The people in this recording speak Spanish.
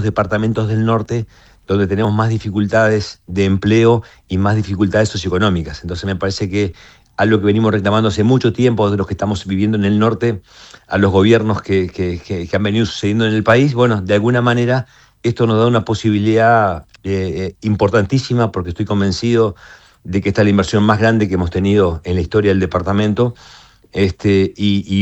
departamentos del norte donde tenemos más dificultades de empleo y más dificultades socioeconómicas. Entonces me parece que algo que venimos reclamando hace mucho tiempo de los que estamos viviendo en el norte, a los gobiernos que han venido sucediendo en el país, bueno, de alguna manera esto nos da una posibilidad importantísima, porque estoy convencido de que esta es la inversión más grande que hemos tenido en la historia del departamento, y